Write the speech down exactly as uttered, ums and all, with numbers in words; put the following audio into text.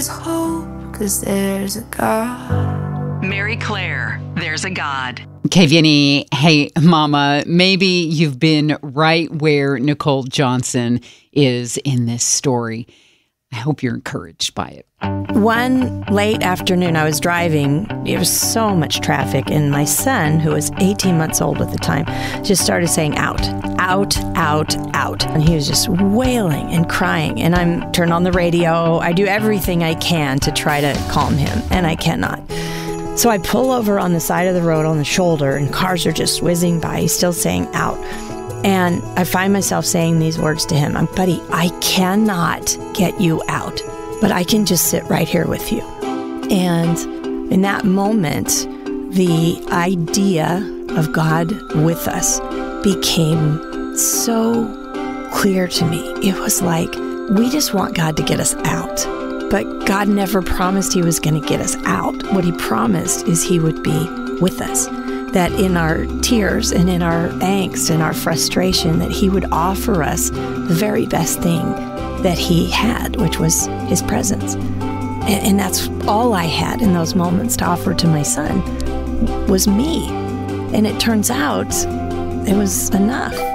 hope, 'cause there's a God. Mary Claire, There's a God. Okay, Vinny, hey, Mama, maybe you've been right where Nicole Johnson is in this story. I hope you're encouraged by it. One late afternoon, I was driving. There was so much traffic, and my son, who was eighteen months old at the time, just started saying, out, out, out, out. And he was just wailing and crying. And I'm turned on the radio. I do everything I can to try to calm him, and I cannot. So I pull over on the side of the road on the shoulder, and cars are just whizzing by. He's still saying, out. And I find myself saying these words to him. I'm, buddy, I cannot get you out, but I can just sit right here with you. And in that moment, the idea of God with us became so clear to me. It was like, we just want God to get us out. But God never promised he was going to get us out. What he promised is he would be with us. That in our tears and in our angst and our frustration, that he would offer us the very best thing that he had, which was his presence. And, and that's all I had in those moments to offer to my son, was me. And it turns out it was enough.